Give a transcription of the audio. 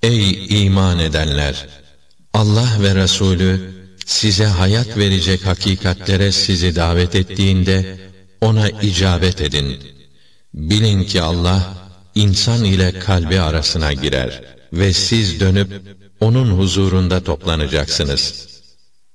Ey iman edenler! Allah ve Resulü size hayat verecek hakikatlere sizi davet ettiğinde ona icabet edin. Bilin ki Allah insan ile kalbi arasına girer ve siz dönüp onun huzurunda toplanacaksınız.